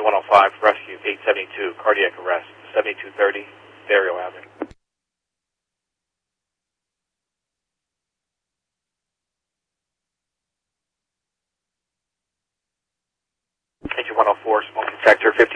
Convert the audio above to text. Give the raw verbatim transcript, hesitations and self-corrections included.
one oh five, rescue eight seventy-two, cardiac arrest, seventy-two thirty, Burial Avenue. Engine one oh four, smoke detector,